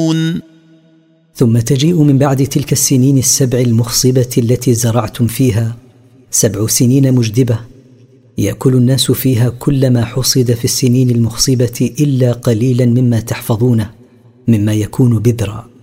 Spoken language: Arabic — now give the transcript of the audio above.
تحفظون. ثم تجيء من بعد تلك السنين 7 المخصبة التي زرعتم فيها 7 سنين مجدبة، يأكل الناس فيها كل ما حصد في السنين المخصبة إلا قليلا مما تحفظونه، مما يكون بذرا.